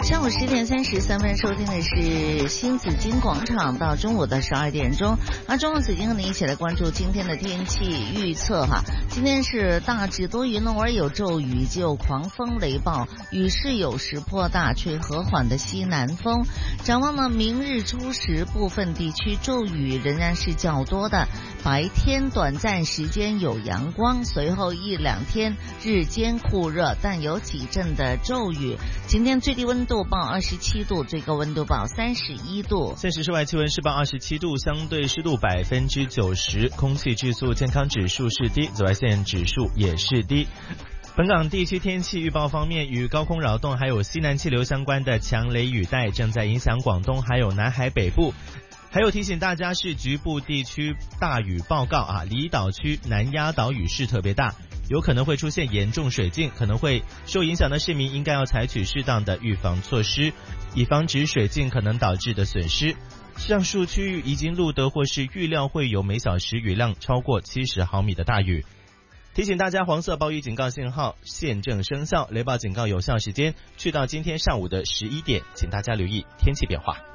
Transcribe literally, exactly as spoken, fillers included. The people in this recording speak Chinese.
上午十点三十三分收听的是新紫金广场，到中午的十二点钟。而中午紫金和你一起来关注今天的天气预测哈。今天是大致多云，偶尔有骤雨，既有狂风雷暴，雨势有时颇大，吹和缓的西南风。展望呢，明日初时部分地区骤雨仍然是较多的，白天短暂时间有阳光，随后一两天日间酷热，但有几阵的骤雨。今天最低温度报二十七度，最高温度报三十一度。 现时室外气温是报二十七度，相对湿度百分之九十，空气质素健康指数是低，紫外线指数也是低。本港地区天气预报方面，与高空扰动还有西南气流相关的强雷雨带正在影响广东还有南海北部。还有提醒大家是局部地区大雨报告啊，离岛区南丫岛雨势特别大，有可能会出现严重水浸，可能会受影响的市民应该要采取适当的预防措施，以防止水浸可能导致的损失。上述区域已经录得或是预料会有每小时雨量超过七十毫米的大雨。提醒大家，黄色暴雨警告信号现正生效，雷暴警告有效时间去到今天上午的十一点，请大家留意天气变化。